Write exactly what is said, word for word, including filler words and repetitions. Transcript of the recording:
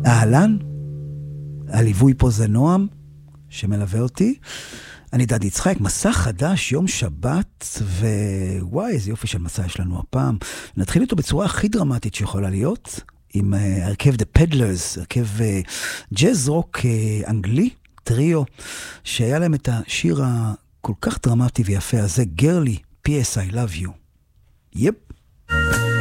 אהלן, הליווי פה זה נועם, שמלווה אותי. אני דד יצחק, מסע חדש, יום שבת, ווואי, איזה יופי של מסע יש לנו הפעם. נתחיל איתו בצורה הכי דרמטית שיכולה להיות, עם הרכב The Peddlers, הרכב ג'אז רוק אנגלי, טריו, שהיה להם את השיר הכל כך דרמטי ויפה הזה, Girly, P S I Love You. יפ.